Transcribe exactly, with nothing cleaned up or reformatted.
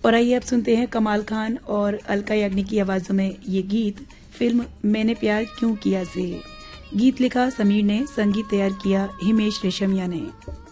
और आइए अब सुनते हैं कमाल खान और अलका याग्निक की आवाजों में ये गीत फिल्म मैंने प्यार क्यों किया से। गीत लिखा समीर ने, संगीत तैयार किया हिमेश रेशमिया ने।